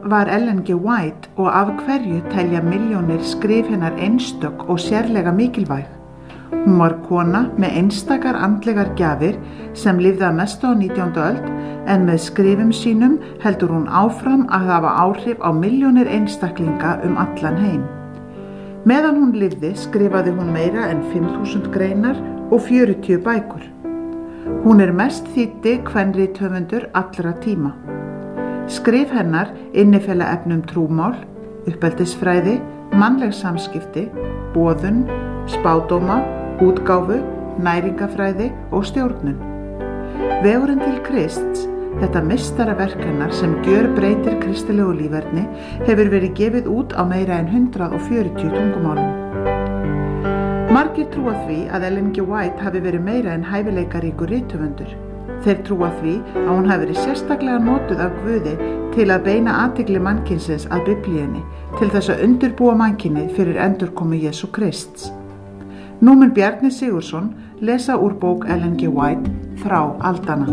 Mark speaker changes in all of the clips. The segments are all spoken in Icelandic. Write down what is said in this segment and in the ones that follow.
Speaker 1: var Ellen G. White og af hverju telja milljónir skrif hennar einstök og sérlega mikilvæg? Hún var kona með einstakar andlegar gjafir sem lifði að mestu á 19. öld en með skrifum sínum heldur hún áfram að hafa áhrif á milljónir einstaklinga allan heim. Meðan hún lifði skrifaði hún meira en 5.000 greinar og 40 bækur. Hún mest þýddi kvenrithöfundur allra tíma. Skrif hennar innifela efni trúmál, uppeldisfræði, mannleg samskipti, boðun, spádóma, útgáfu, næringafræði og stjórnun. Vegurinn til Krists, þetta meistaraverk hennar sem gjörbreytir kristilegu líferni, hefur verið gefið út á meira en 140 tungumálum. Margir trúa því að Ellen G. White hafi verið meira en hæfileikaríkur rithöfundur. Þeir trúa því að hún hafi verið sérstaklega notuð af Guði til að beina athygli mannkynsins að Biblíunni til þess að undirbúa mannkynið fyrir endurkomu Jesú Krists. Nú mun Bjarni Sigurðsson lesa úr bók Ellen G. White Þrá aldanna.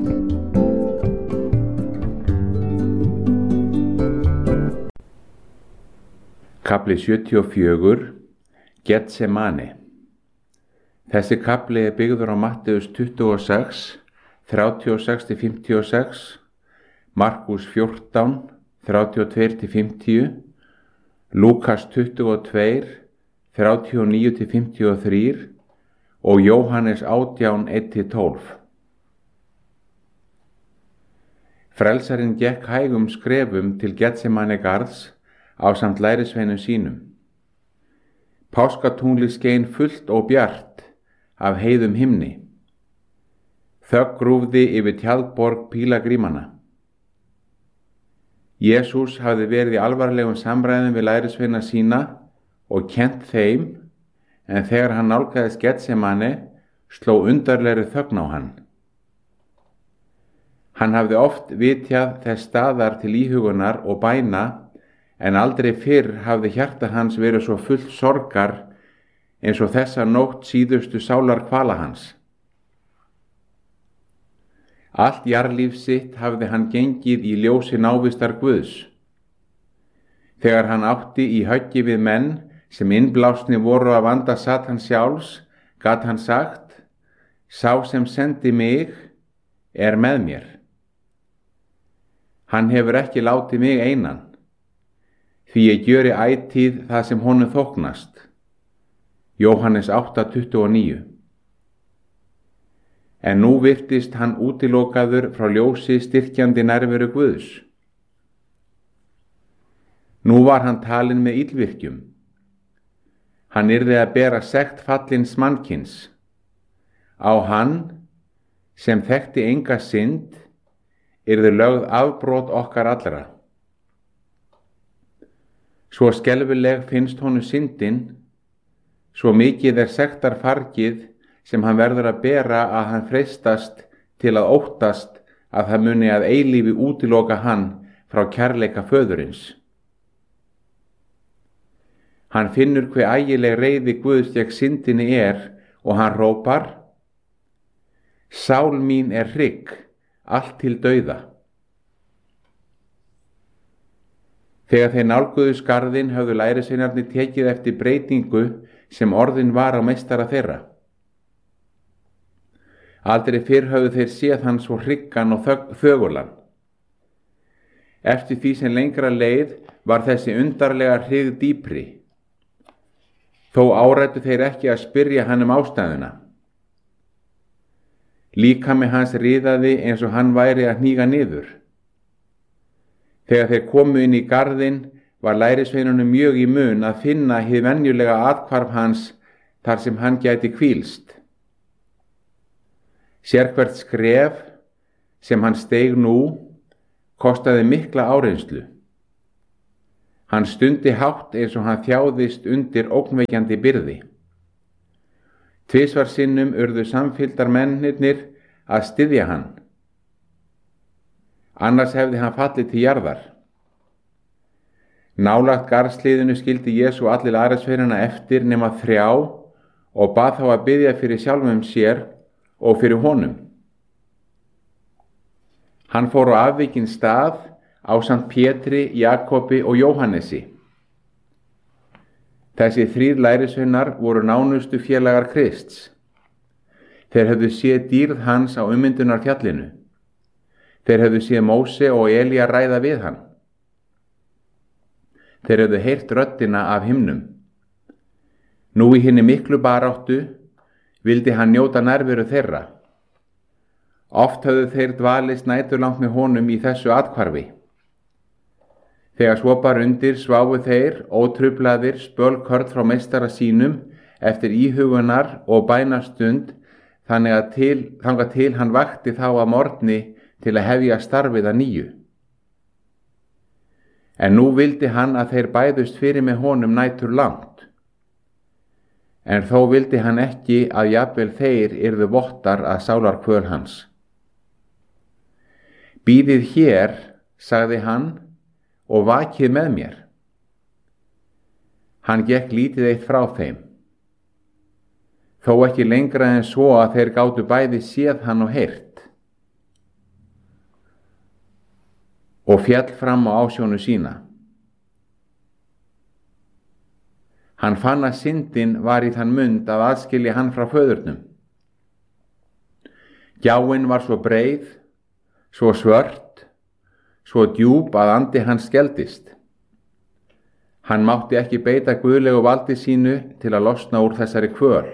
Speaker 2: Kafli 74 Getsemane. Þessi kafli byggður á Matteus 26, 36-56, Markús 14, 32-50, Lúkas 22, 39-53 og Jóhannes 18, 1-12. Frelsarinn gekk hægum skrefum til Getsemane garðs ásamt lærisveinum sínum. Páskatunglið skein fullt og bjart af heiðum himni. Þögn grúfði yfir tjaldborg pílagrímanna. Jesús hafði verið í alvarlegum samræðum við lærisveina sína og kennt þeim, en þegar hann nálgaðist Getsemane sló undarlegri þögn á hann. Hann hafði oft vitjað þess staðar til íhugunar og bæna, en aldrei fyrr hafði hjarta hans verið svo fullt sorgar eins og þessa nótt síðustu sálar kvala hans. Allt jarðlíf sitt hafði hann gengið í ljósi návistar Guðs. Þegar hann átti í höggi við menn sem innblásni voru af anda Satans sjálfs, gat hann sagt: Sá sem sendi mig með mér. Hann hefur ekki látið mig einan, því ég gjöri ætíð það sem honum þóknast. Jóhannes 8:29. En nú virtist hann útilokaður frá ljósi styrkjandi nærveru Guðs. Nú var hann talinn með illvirkjum. Hann yrði að bera sekt fallins mannkyns. Á hann, sem þekkti enga synd, yrði lögð afbrot okkar allra. Svo skelfileg finnst honum syndin, svo mikið sektar fargið sem hann verður að bera að hann freistast til að óttast að það muni að eilífi útiloka hann frá kærleika föðurins. Hann finnur hve ægileg reiði Guðs gegn syndinni og hann hrópar: Sál mín hrygg, allt til dauða. Þegar þeir nálguðust garðinn höfðu lærisveinarnir tekið eftir breytingu sem orðin var á meistara þeirra. Aldrei fyrr höfðu þeir séð hann svo hryggan og þögulan. Eftir því sem lengra leið var þessi undarlega hrygg dýpri. Þó áræddu þeir ekki að spyrja hann ástæðuna. Líkami hans riðaði eins og hann væri að hníga niður. Þegar þeir komu inn í garðinn var lærisveinunum mjög í mun að finna hið venjulega athvarf hans þar sem hann gæti hvílst. Sérhvert skref sem hann steig nú kostaði mikla áreynslu. Hann stundi hátt eins og hann þjáðist undir ógnvekjandi byrði. Tvisvar sinnum urðu samfylgdar mennirnir að styðja hann. Annars hefði hann fallið til jarðar. Nálægt garðsliðinu skildi Jesú allir lærisveinana eftir nema 3 og bað þá að biðja fyrir sjálfum sér og fyrir honum. Hann fór á afvikinn stað ásamt Pétri, Jakobi og Jóhannesi. Þessi 3 lærisveinar voru nánustu félagar Krists. Þeir höfðu séð dýrð hans á ummyndunarfjallinu. Þeir höfðu séð Móse og Elía ræða við hann. Þeir höfðu heyrt röddina af himnum. Nú í hinni miklu baráttu vildi hann njóta nærveru þeirra. Oft höfðu þeir dvalist næturlangt með honum í þessu athvarfi. Þegar svo bar undir sváfu þeir ótruflaðir spölkorn frá meistara sínum eftir íhugunar og bænastund þangað til hann vakti þá að morgni til að hefja starfið að nýju. En nú vildi hann að þeir bæðust fyrir með honum nætur langt. En þó vildi hann ekki að jafnvel þeir yrðu vottar að sálarkvöl hans. Bíðið hér, sagði hann, og vakið með mér. Hann gekk lítið eitt frá þeim. Þó ekki lengra en svo að þeir gátu bæði séð hann og heyrt. Og féll fram á ásjónu sína. Hann fann að syndin var í þann mund að aðskilja hann frá föðurnum. Gjáin var svo breið, svo svört, svo djúp að andi hans skeldist. Hann mátti ekki beita guðlegu valdi sínu til að losna úr þessari kvöl.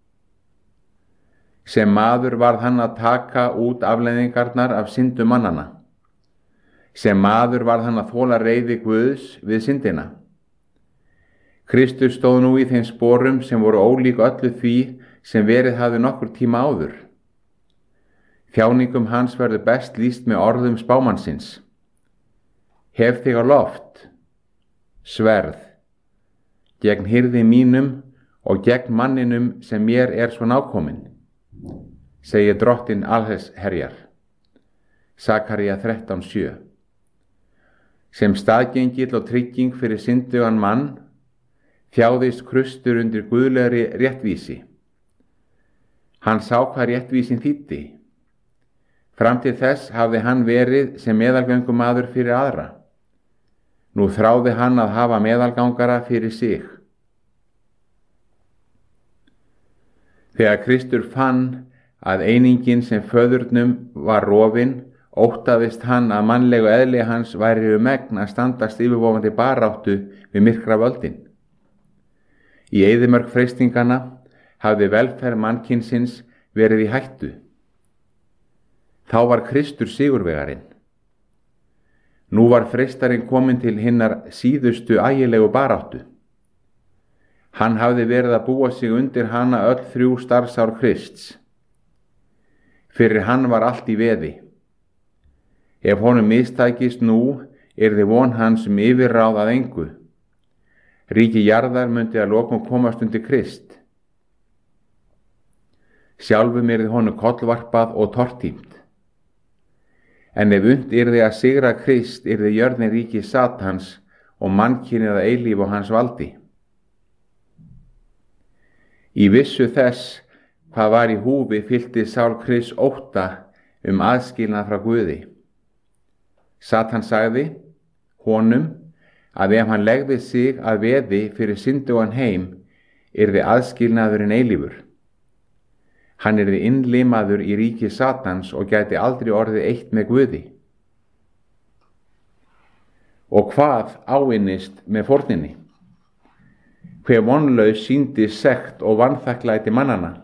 Speaker 2: Sem maður varð hann að taka út afleiðingarnar af syndum mannana. Sem maður varð hann að þola reiði Guðs við syndina. Kristur stóð nú í þeim sporum sem voru ólík öllu því sem verið hafði nokkur tíma áður. Þjáningum hans verður best lýst með orðum spámannsins. Hef þig á loft, sverð, gegn hirði mínum og gegn manninum sem mér er svo nákominn, segir drottinn allsherjar. Sakaría 13:7. Sem staðgengill og trygging fyrir syndugan mann þjáðist Kristur undir guðlegri réttvísi. Hann sá hvað réttvísin þýddi. Fram til þess hafði hann verið sem meðalgöngumaður fyrir aðra. Nú þráði hann að hafa meðalgangara fyrir sig. Þegar Kristur fann að einingin sem föðurnum var rofin, óttaðist hann að mannlegu eðli hans væri megn að standast yfirvofandi baráttu við myrkra völdin. Í eyðimörk freistingana hafði velferð mannkynsins verið í hættu. Þá var Kristur sigurvegarinn. Nú var freistarinn kominn til hinnar síðustu ægilegu baráttu. Hann hafði verið að búa sig undir hana öll 3 starfsár Krists. Fyrir hann var allt í veði. Ef honum mistækist nú, yrði von hans yfirráð að engu. Ríki jarðar myndi að lokum komast undir Krist. Sjálfum yrði honum kollvarpað og tortímt. En ef und yrði að sigra Krist, yrði jörðin ríki Satans og mannkynið að eilífu á hans valdi. Í vissu þess hvað var í húfi fyllti sál Krists ótta aðskilnað frá Guði. Satan sagði honum að ef hann legði sig að veði fyrir syndugan heim, yrði aðskilnaðurinn eilífur. Hann yrði innlimaður í ríki Satans og gæti aldrei orðið eitt með Guði. Og hvað áinnist með fórninni? Hve vonlaus sýndi sekt og vanþakklæti mannana.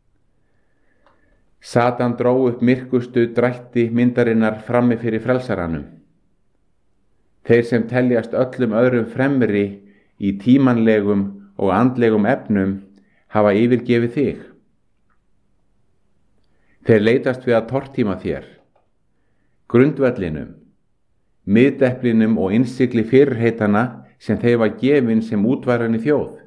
Speaker 2: Satan dró upp myrkustu drætti myndarinnar frammi fyrir frelsaranum. Þeir sem teljast öllum öðrum fremri í tímanlegum og andlegum efnum hafa yfirgefið þig. Þeir leitast við að tortíma þér, grundvellinum, miðdeplinum og innsigli fyrirheitana sem þeir var gefin sem útvaran í þjóð.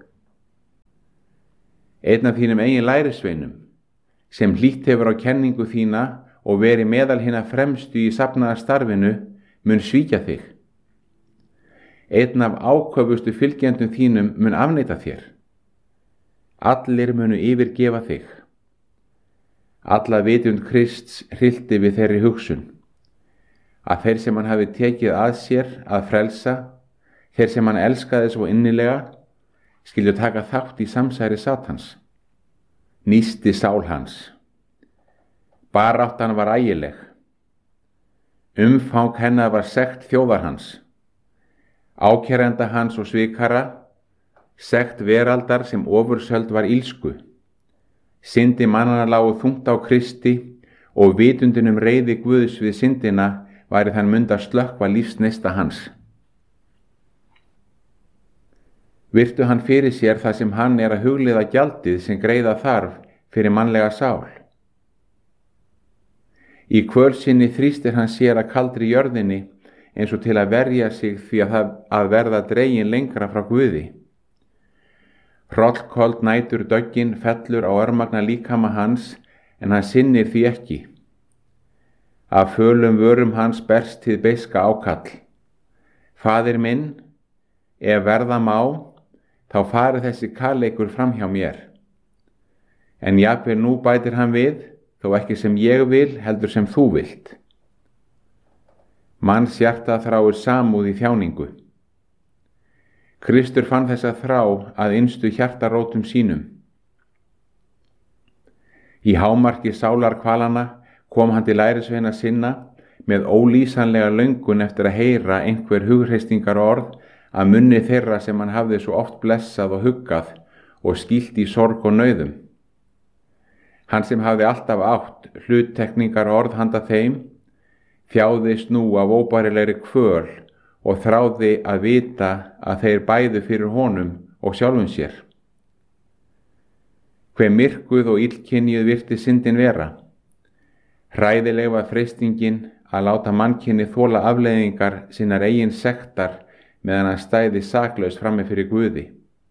Speaker 2: Einn af þínum eigin lærisveinum, sem hlýtt hefur á kenningu þína og verið meðal hinna fremstu í safnaða starfinu, mun svíkja þig. Einn af áköfustu fylgjendum þínum mun afneita þér. Allir munu yfirgefa þig. Alla vitund Krists hryllti við þeirri hugsun. að þeir sem hann hafi tekið að sér að frelsa, þeir sem hann elskaði svo innilega, skyldu taka þátt í samsæri Satans. Nísti sál hans. Baráttan var ægileg. Umfang hennar var sekt þjóðar hans, ákærenda hans og svikara, sekt veraldar sem ofursöld var ilsku. Syndi mannanna lágu þungt á Kristi og vitundin reiði Guðs við syndina væri þann mund að slökkva lífsneista hans. Virtu hann fyrir sér það sem hann að hugleiða gjaldið sem greiða þarf fyrir mannlega sál. Í kvöl sinni þrýstir hann sér að kaldri jörðinni eins og til að verja sig því að verða dregin lengra frá Guði. Hrollköld nætur döggin fellur á örmagna líkama hans en hann sinnir því ekki. Af fölum vörum hans berst hið beiska ákall. Faðir minn, ef verða má, þá fari þessi kalleikur fram hjá mér. En jafnvel nú bætir hann við, þó ekki sem ég vil, heldur sem þú vilt. Manns hjarta þráir samúð í þjáningu. Kristur fann þessa þrá að innstu hjartarótum sínum. Í hámarki sálarkvalana kom hann til lærisveina sinna með ólýsanlega löngun eftir að heyra einhver hugreistingar orð að munni þeirra sem hann hafði svo oft blessað og huggað og skýlt í sorg og nauðum. Hann sem hafði alltaf átt hluttekningar orð handa þeim, þjáðist nú af óbærilegri kvöl og þráði að vita að þeir bæðu fyrir honum og sjálfum sér. Hve myrkuð og illkynjuð virti syndin vera. Hræðileg var freistingin að láta mannkynni þola afleiðingar sinnar eigin sektar meðan hann stæði saklaus frammi fyrir Guði.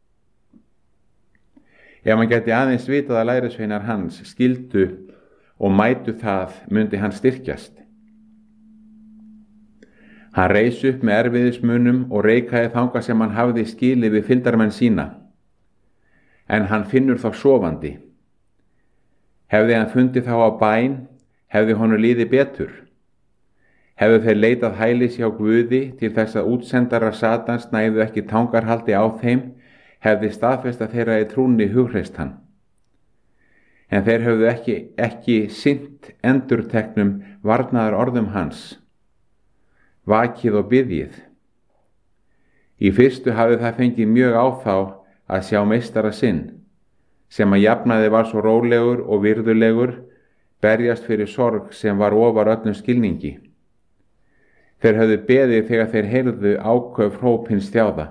Speaker 2: Ef hann gæti aðeins vitað að lærisveinar hans skildu og mætu það, mundi hann styrkjast. Hann reis upp með erfiðismunum og reikaði þangað sem hann hafði skilið við fylgdarmenn sína. En hann finnur þá sofandi. Hefði hann fundið þá á bæn, hefði honum líðið betur. Hefðu þeir leitað hælis hjá Guði til þess að útsendara Satans næðu ekki tangarhaldi á þeim, hefði staðfesta þeirra í trúnni hugreist hann. En þeir höfðu ekki sinnt endurteknum varnaðar orðum hans. Vakið og biðjið. Í fyrstu hafði það fengið mjög á þá að sjá meistara sinn, sem að jafnaði var svo rólegur og virðulegur, berjast fyrir sorg sem var ofar öllum skilningi. Þeir höfðu beðið þegar þeir heyrðu áköf hróp hins þjáða.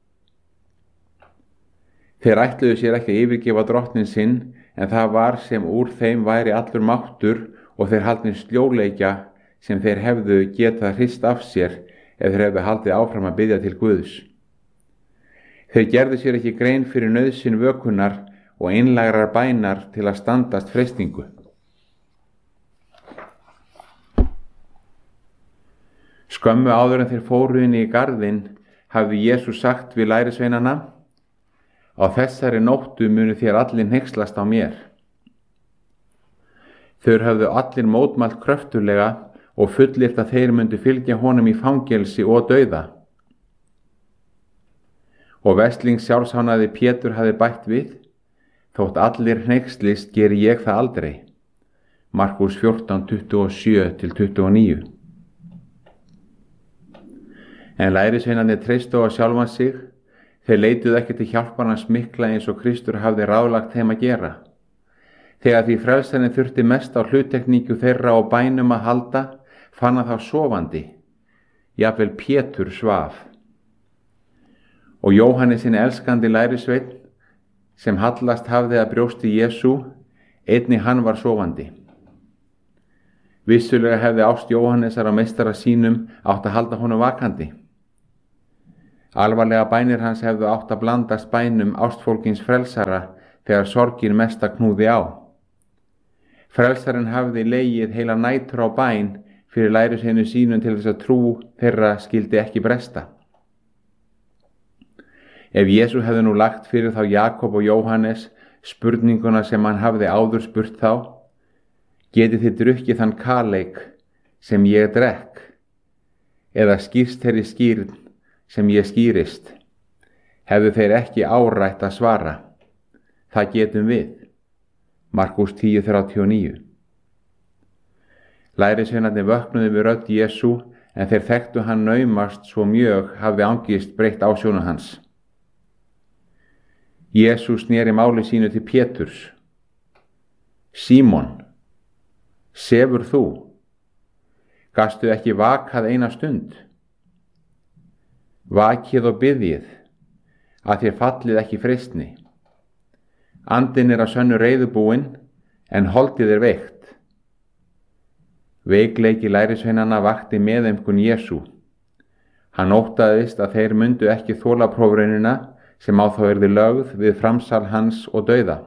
Speaker 2: Þeir ætluðu sér ekki að yfirgefa drottnin sinn, en það var sem úr þeim væri allur máttur og þeir haldnir sljóleikja sem þeir hefðu getað hrist af sér ef þeir hefðu haldið áfram að biðja til Guðs. Þeir gerðu sér ekki grein fyrir nauðsyn vökunar og einlægrar bænar til að standast freistingu. Skömmu áður en þeir fóru inn í garðinn hafði Jesús sagt við lærisveinana: Á þessari nóttu munu þér allir hneykslast á mér. Þeir höfðu allir mótmælt kröftulega og fullyrt að þeir myndu fylgja honum í fangelsi og dauða. Og veslings sjálfshánaði Pétur hafði bætt við: Þótt allir hneykslist geri ég það aldrei. Markús 14:27-29. En lærisveinarnir treystu á sjálfan sig. Þeir leituðu ekki til hjálpar hans mikla eins og Kristur hafði ráðlagt þeim að gera. Þegar því frelsarinn þurfti mest á hluttekningu þeirra og bænum að halda, fann hann þá sofandi. Jafnvel Pétur svaf. Og Jóhannes hinn elskandi lærisveinn, sem hallast hafði að brjósti Jesú, einnig hann var sofandi. Vissulega hefði ást Jóhannesar á meistara sínum átt að halda honum vakandi. Alvarlega bænir hans hefðu átt að blandast bænum ástfólkins frelsara þegar sorgin mesta knúði á. Frelsarinn hafði legið heila nætur á bæn fyrir lærisveinu sínum til þess að trú þeirra skildi ekki bresta. Ef Jesú hefði nú lagt fyrir þá Jakob og Jóhannes spurninguna sem hann hafði áður spurt þá: Getið þið drukkið þann kaleik sem ég drekk? eða skýrst þeirri skýrn sem ég skýrist, hefðu þeir ekki árætt að svara: það getum við. Markús 10:39. Lærisveinarnir vöknuðu við rödd Jesú, en þeir þekktu hann naumast svo mjög hafði angist breytt ásjónu hans. Jesú sneri máli sínu til Péturs: Símon, sefur þú? Gastu ekki vakað eina stund? Vakið og biðjið, að þér fallið ekki í freistni. Andinn að sönnu reiðubúinn, en holdið veikt. Veikleiki lærisveinanna vakti meðaumkun Jesú. Hann óttaðist að þeir mundu ekki þola prófraunina sem á þá yrði lögð við framsal hans og dauða.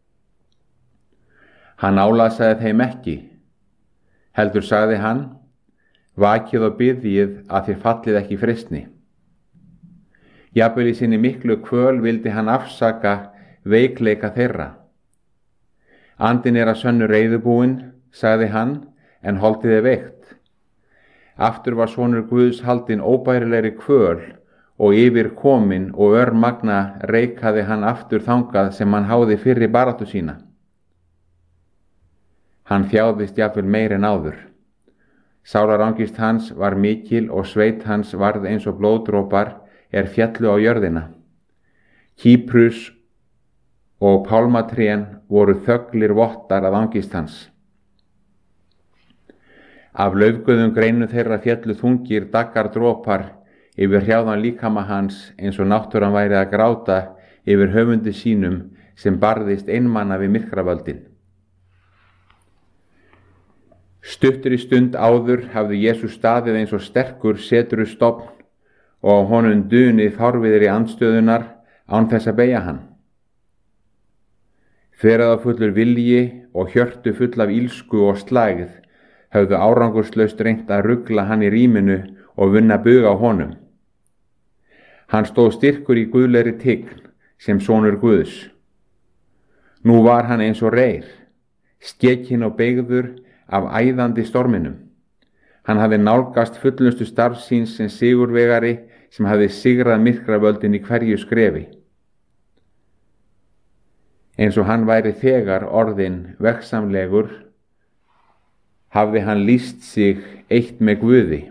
Speaker 2: Hann álasaði þeim ekki, heldur sagði hann: vakið og biðjið að þér fallið ekki í freistni. Jafnvel í sinni miklu kvöl vildi hann afsaka veikleika þeirra. Andinn að sönnu reiðubúinn, sagði hann, en holdið veikt. Aftur var sonur Guðs haldinn óbærilegri kvöl og yfir kominn og örmagna reikaði hann aftur þangað sem hann háði fyrri baráttu sína. Hann þjáðist jafnvel meir en áður. Sálarangist hans var mikil og sveit hans varð eins og blóðdropar fjallu á jörðina. Kýprus og pálmatrén voru þöglir vottar af angist hans. Af laufguðum greinu þeirra fjallu þungir daggar dropar yfir hrjáðan líkama hans, eins og náttúran væri að gráta yfir höfundi sínum sem barðist einmana við myrkravöldin. Stuttur í stund áður hafði Jesús staðið eins og sterkur setrustofn og á honum dunið fárviðri andstöðunar án þess að beygja hann. Þveraðafullur vilji og hjörtu full af ílsku og slægð höfðu árangurslaust reynt að rugla hann í rýminu og vunna bug á honum. Hann stóð styrkur í guðlegri tign sem sonur Guðs. Nú var hann eins og reyr, skekinn og beygður af æðandi storminum. Hann hafði nálgast fullnustu starf síns sem sigurvegari sem hafði sigrað myrkravöldin í hverju skrefi. Eins og hann væri þegar orðinn vegsamlegur, hafði hann lýst sig eitt með Guði.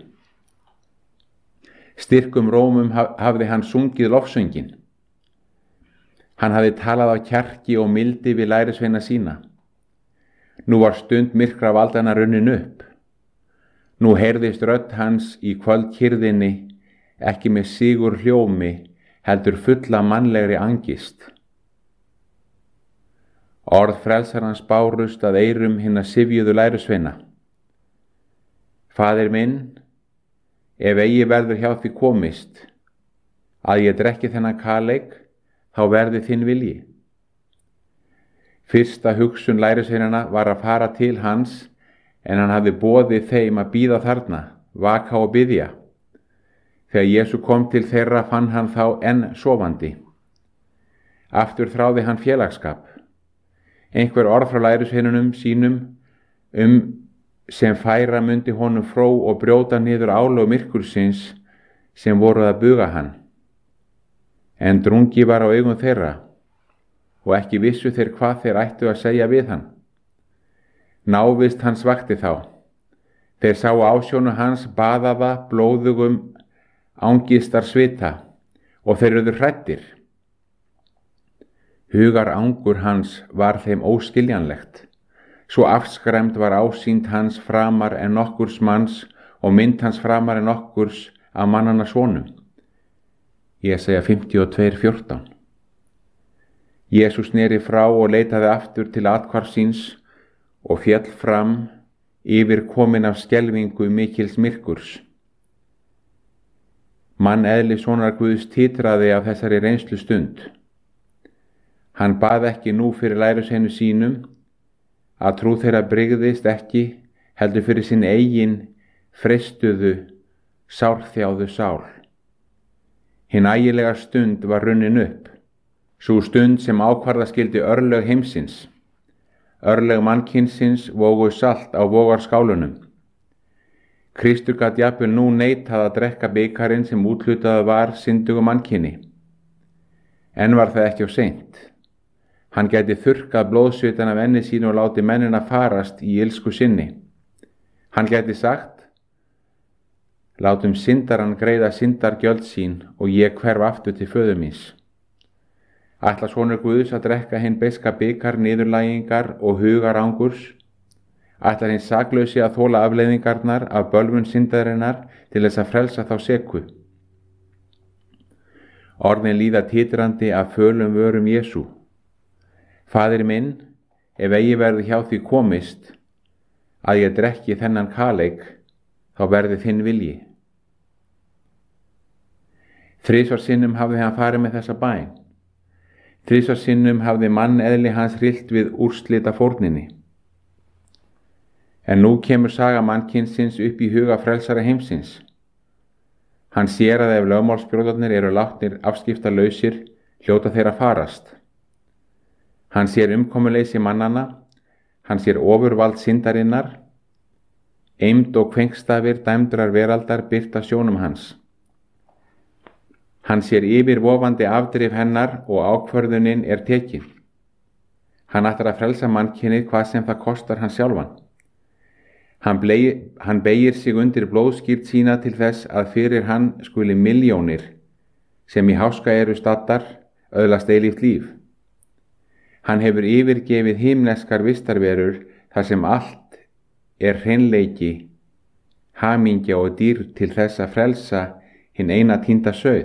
Speaker 2: Styrkum rómum hafði hann sungið lofsöngin. Hann hafði talað á kjarki og mildi við lærisveina sína. Nú var stund myrkra valdanna runnin upp. Nú heyrðist rödd hans í kvöldkyrðinni, ekki með sigur hljómi, heldur fulla mannlegri angist. Orð frelsarans bárust að eyrum hinna syfjuðu lærisveina. Faðir minn, ef eigi verður hjá því komist, að ég drekki þennan kaleik, þá verði þinn vilji. Fyrsta hugsun lærisveinanna var að fara til hans, en hann hafði boðið þeim að bíða þarna, vaka og biðja. Þegar Jesú kom til þeirra fann hann þá enn sofandi. Aftur þráði hann félagsskap. Einhver orð frá lærisveinunum sínum sem færa mundi honum fró og brjóta niður álög myrkursins sem voru að buga hann. En drungi var á augum þeirra og ekki vissu þeir hvað þeir ættu að segja við hann. Návist hans vakti þá. Þeir sáu ásjónu hans baðaða blóðugum angistar svita og þeir urðu hræddir. Hugar angur hans var þeim óskiljanlegt. Svo afskræmd var ásýnd hans framar en nokkurs manns og mynd hans framar en nokkurs af mannanna sonum. Jesaja 52:14. Jesús sneri frá og leitaði aftur til athvarfs síns og féll fram yfir komin af skelfingu mikils myrkurs. Manneðli sonar Guðs titraði af þessari reynslu stund. Hann bað ekki nú fyrir lærisveinu sínum að trú þeirra brygðist ekki, heldur fyrir sinn eigin freistuðu, sárþjáðu sál. Hin ægilega stund var runnin upp, sú stund sem ákvarða skildi örlög heimsins. Örlög mannkynsins vógu salt á vogarskálunum. Kristur gat jafnvel nú neitað að drekka bikarinn sem úthlutaður var syndugum mannkyni. En var það ekki of seint. Hann gæti þurrkað blóðsvitan af enni sínu og láti mennina farast í ilsku sinni. Hann gæti sagt: látum syndarann greiða syndargjöld sín og ég hverf aftur til föður míns. Ætlar sonur Guðs að drekka hinn beiska bikar niðurlægingar og hugarangurs? Ætlar hinn saklausi að þola afleiðingarnar af bölvun syndarinnar til þess að frelsa þá seku? Orðin líða titrandi af fölum vörum Jesú. Faðir minn, ef eigi verði hjá því komist að ég drekki þennan kaleik, þá verði þinn vilji. 3 sinnum hafði hann farið með þessa bæn. 3 sinnum hafði manneðli hans hryllt við úrslita fórninni. En nú kemur saga mannkynsins upp í huga frelsara heimsins. Hann sér að ef lögmálsbrjóðarnir eru látnir afskiptalausir, hljóta þeir að farast. Hann sér umkomuleysi mannanna, hann sér ofurvald syndarinnar, eymd og kvengstafir dæmdrar veraldar birta sjónum hans. Hann sér yfirvofandi afdrif hennar og ákvörðunin er tekin. Hann ætlar að frelsa mannkynið hvað sem það kostar hann sjálfan. Hann beygir sig undir blóðskýrt sína til þess að fyrir hann skuli milljónir, sem í háska eru staddar, öðlast eilíft líf. Hann hefur yfirgefið himneskar vistarverur þar sem allt er hreinleiki, hamingja og dýrð til þess að frelsa hinn eina týnda sauð.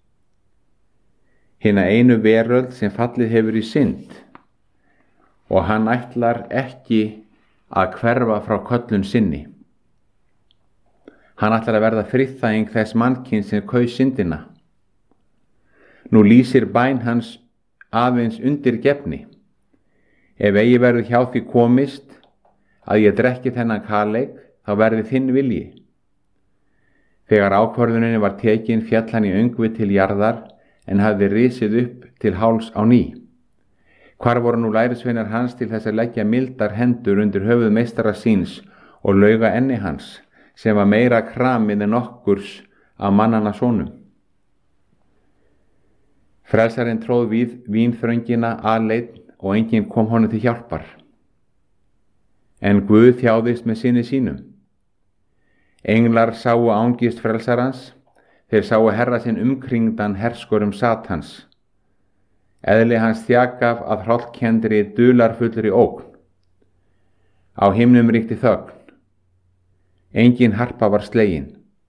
Speaker 2: Hina einu veröld sem fallið hefur í synd, og hann ætlar ekki að hverfa frá köllun sinni. Hann ætlar að verða friðþæging þess mannkyns sem kaus syndina. Nú lýsir bæn hans aðeins undirgefni. Ef eigi verður hjá því komist að ég drekki þennan kaleik, þá verði þinn vilji. Þegar ákvörðuninni var tekin féll hann í öngvi til jarðar en hafði risið upp til háls á ný. Hvar voru nú lærisveinar hans til þess að leggja mildar hendur undir höfuð meistara síns og lauga enni hans, sem var meira kramið en okkurs af mannanna sonum? Frelsarinn tróð við vínþröngina aleinn og enginn kom honum til hjálpar. En Guð þjáðist með syni sínum. Englar sáu ángist frelsarans, þeir sáu herra sinn umkringdan herskurum Satans. Eðli hans þjakaf að hrollkendri dularfullri ógn. Á himnum ríkti þögn. Engin harpa var slegin.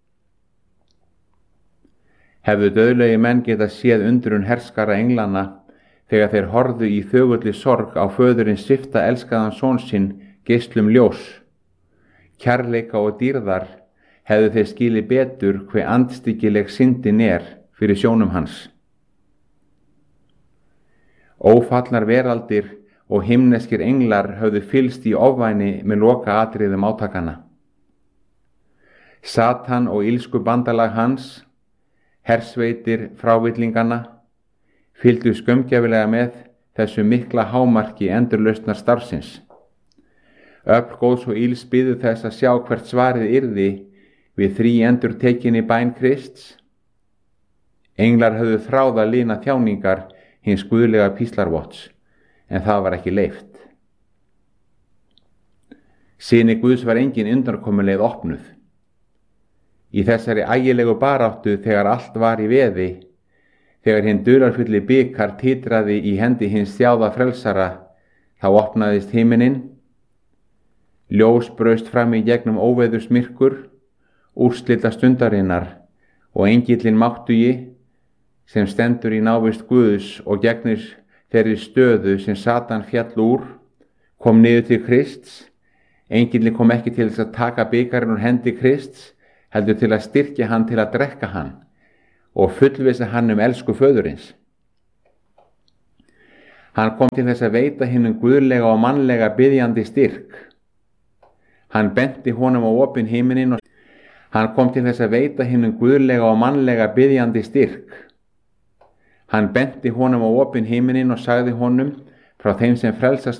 Speaker 2: Hefðu dauðlegi menn geta séð undrun herskara englanna þegar þeir horfðu í þögulli sorg á föðurinn svipta elskaðan son sinn geislum ljós. Kærleika og dýrðar hefðu þeir skilið betur hve andstyggileg syndin er fyrir sjónum hans. Ófallnar veraldir og himneskir englar höfðu fylst í ofvæni með loka atriðum átakana. Satan og ilsku bandalag hans, hersveitir frávillingana, fylgdu skömmgjafilega með þessu mikla hámarki endurlausnar starfsins. Öfl góðs og ills biðu þess að sjá hvert svarið yrði við 3 endurtekinni bæn Krists. Englar höfðu þráð að lina þjáningar hins guðlega píslarvotts, en það var ekki leyft. Syni Guðs var engin undankomuleið opnuð. Í þessari ægilegu baráttu þegar allt var í veði, þegar hinn dularfulli bikar titraði í hendi hins þjáða frelsara, þá opnaðist himinin, ljós braust fram í gegnum óveðursmyrkur, úrslita stundarinnar, og engillinn máttugi, sem stendur í návist Guðs og gegnir þeirri stöðu sem Satan fjall úr, kom niður til Krists. Engillinn kom ekki til þess að taka bikarinn úr hendi Krists, heldur til að styrkja hann til að drekka hann og fullvissa hann elsku föðurins. Hann kom til þess að veita hinum guðlega og mannlega biðjandi styrk. Hann benti honum á opinn himinin og hann kom til þess að veita hinum guðlega og mannlega biðjandi styrk. Hann benti honum á opinn himinin og sagði honum: frá þeim sem frelsast